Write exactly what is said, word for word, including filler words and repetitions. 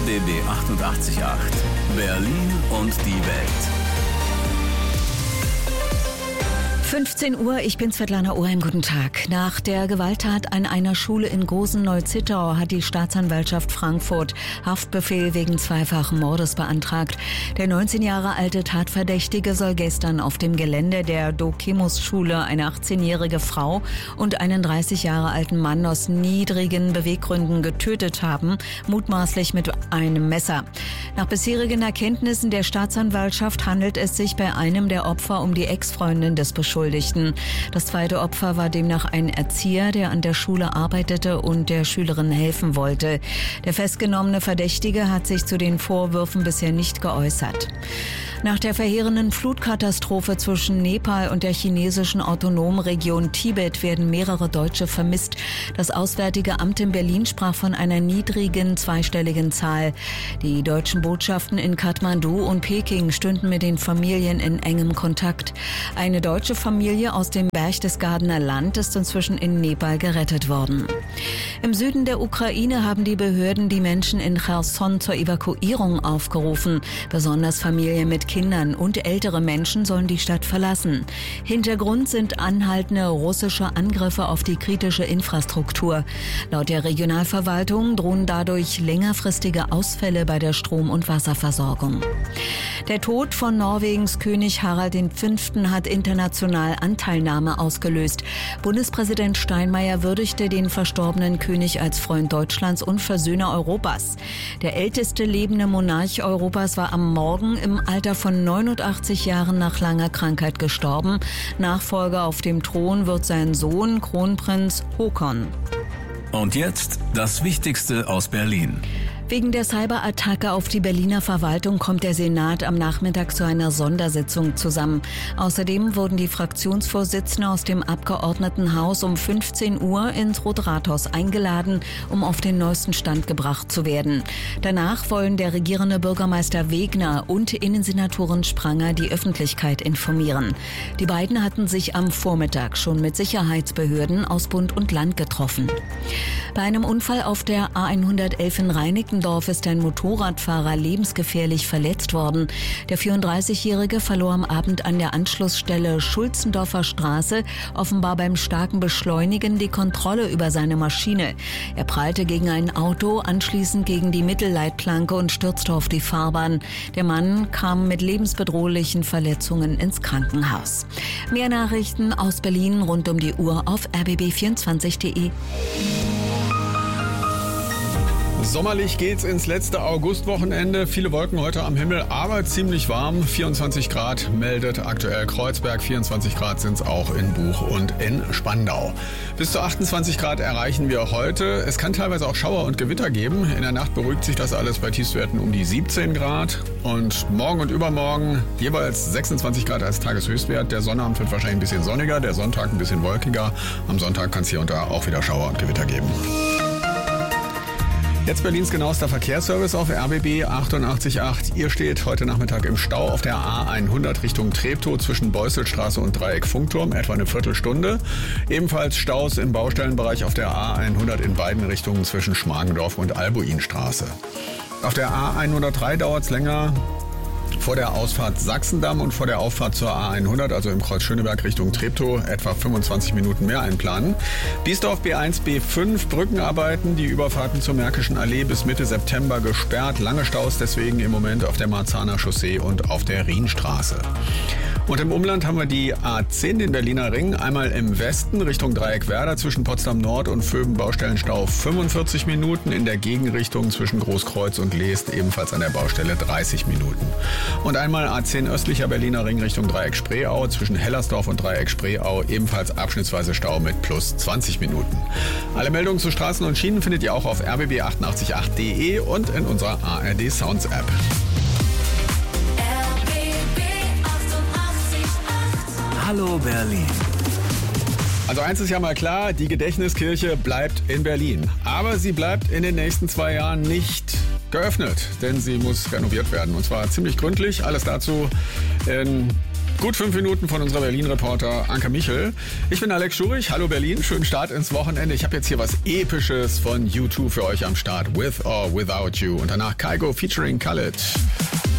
B B achtundachtzig Komma acht. Berlin und die Welt. fünfzehn Uhr, ich bin Svetlana Ohren, guten Tag. Nach der Gewalttat an einer Schule in Gosen-Neu-Zittau hat die Staatsanwaltschaft Frankfurt Haftbefehl wegen zweifachen Mordes beantragt. Der neunzehn Jahre alte Tatverdächtige soll gestern auf dem Gelände der Dokemus-Schule eine achtzehnjährige Frau und einen dreißig Jahre alten Mann aus niedrigen Beweggründen getötet haben, mutmaßlich mit einem Messer. Nach bisherigen Erkenntnissen der Staatsanwaltschaft handelt es sich bei einem der Opfer um die Ex-Freundin des Beschuldigten. Das zweite Opfer war demnach ein Erzieher, der an der Schule arbeitete und der Schülerin helfen wollte. Der festgenommene Verdächtige hat sich zu den Vorwürfen bisher nicht geäußert. Nach der verheerenden Flutkatastrophe zwischen Nepal und der chinesischen autonomen Region Tibet werden mehrere Deutsche vermisst. Das Auswärtige Amt in Berlin sprach von einer niedrigen zweistelligen Zahl. Die deutschen Botschaften in Kathmandu und Peking stünden mit den Familien in engem Kontakt. Eine deutsche Familie aus dem Berchtesgadener Land ist inzwischen in Nepal gerettet worden. Im Süden der Ukraine haben die Behörden die Menschen in Cherson zur Evakuierung aufgerufen. Besonders Familien mit Kindern und ältere Menschen sollen die Stadt verlassen. Hintergrund sind anhaltende russische Angriffe auf die kritische Infrastruktur. Laut der Regionalverwaltung drohen dadurch längerfristige Ausfälle bei der Strom- und Wasserversorgung. Der Tod von Norwegens König Harald der Fünfte hat international Anteilnahme ausgelöst. Bundespräsident Steinmeier würdigte den verstorbenen König als Freund Deutschlands und Versöhner Europas. Der älteste lebende Monarch Europas war am Morgen im Alter von neunundachtzig Jahren nach langer Krankheit gestorben. Nachfolger auf dem Thron wird sein Sohn, Kronprinz Håkon. Und jetzt das Wichtigste aus Berlin. Wegen der Cyberattacke auf die Berliner Verwaltung kommt der Senat am Nachmittag zu einer Sondersitzung zusammen. Außerdem wurden die Fraktionsvorsitzenden aus dem Abgeordnetenhaus um fünfzehn Uhr ins Rote-Rathaus eingeladen, um auf den neuesten Stand gebracht zu werden. Danach wollen der regierende Bürgermeister Wegner und Innensenatorin Spranger die Öffentlichkeit informieren. Die beiden hatten sich am Vormittag schon mit Sicherheitsbehörden aus Bund und Land getroffen. Bei einem Unfall auf der A hundertelf in Reinickendorf ist ein Motorradfahrer lebensgefährlich verletzt worden. Der vierunddreißigjährige verlor am Abend an der Anschlussstelle Schulzendorfer Straße offenbar beim starken Beschleunigen die Kontrolle über seine Maschine. Er prallte gegen ein Auto, anschließend gegen die Mittelleitplanke und stürzte auf die Fahrbahn. Der Mann kam mit lebensbedrohlichen Verletzungen ins Krankenhaus. Mehr Nachrichten aus Berlin rund um die Uhr auf r b b vierundzwanzig punkt de. Sommerlich geht's ins letzte Augustwochenende. Viele Wolken heute am Himmel, aber ziemlich warm. vierundzwanzig Grad meldet aktuell Kreuzberg. vierundzwanzig Grad sind's auch in Buch und in Spandau. Bis zu achtundzwanzig Grad erreichen wir heute. Es kann teilweise auch Schauer und Gewitter geben. In der Nacht beruhigt sich das alles bei Tiefstwerten um die siebzehn Grad. Und morgen und übermorgen jeweils sechsundzwanzig Grad als Tageshöchstwert. Der Sonnabend wird wahrscheinlich ein bisschen sonniger, der Sonntag ein bisschen wolkiger. Am Sonntag kann es hier und da auch wieder Schauer und Gewitter geben. Jetzt Berlins genauester Verkehrsservice auf R B B achtundachtzig Komma acht. Ihr steht heute Nachmittag im Stau auf der A hundert Richtung Treptow zwischen Beusselstraße und Dreieck Funkturm, etwa eine Viertelstunde. Ebenfalls Staus im Baustellenbereich auf der A hundert in beiden Richtungen zwischen Schmargendorf und Albuinstraße. Auf der A hundertdrei dauert es länger vor der Ausfahrt Sachsendamm und vor der Auffahrt zur A hundert, also im Kreuz Schöneberg Richtung Treptow, etwa fünfundzwanzig Minuten mehr einplanen. Biesdorf B eins, B fünf, Brückenarbeiten, die Überfahrten zur Märkischen Allee bis Mitte September gesperrt. Lange Staus deswegen im Moment auf der Marzahner Chaussee und auf der Rienstraße. Und im Umland haben wir die A zehn, den Berliner Ring, einmal im Westen Richtung Dreieckwerder zwischen Potsdam Nord und Vöben Baustellenstau fünfundvierzig Minuten, in der Gegenrichtung zwischen Großkreuz und Leest ebenfalls an der Baustelle dreißig Minuten. Und einmal A zehn östlicher Berliner Ring Richtung Dreieck Spreeau zwischen Hellersdorf und Dreieck Spreeau ebenfalls abschnittsweise Stau mit plus zwanzig Minuten. Alle Meldungen zu Straßen und Schienen findet ihr auch auf r b b achtundachtzig Komma acht punkt de und in unserer A R D Sounds App. Hallo Berlin. Also eins ist ja mal klar, die Gedächtniskirche bleibt in Berlin. Aber sie bleibt in den nächsten zwei Jahren nicht geöffnet, denn sie muss renoviert werden. Und zwar ziemlich gründlich. Alles dazu in Gut fünf Minuten von unserer Berlin-Reporter Anke Michel. Ich bin Alex Schurich. Hallo Berlin, schönen Start ins Wochenende. Ich habe jetzt hier was Episches von U zwei für euch am Start. With or Without You. Und danach Kygo featuring Khaled.